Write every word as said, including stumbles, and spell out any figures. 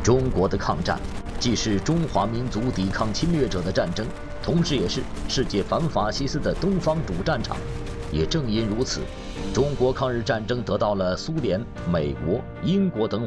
中国的抗战，既是中华民族抵抗侵略者的战争，同时也是世界反法西斯的东方主战场。也正因如此，中国抗日战争得到了苏联、美国、英国等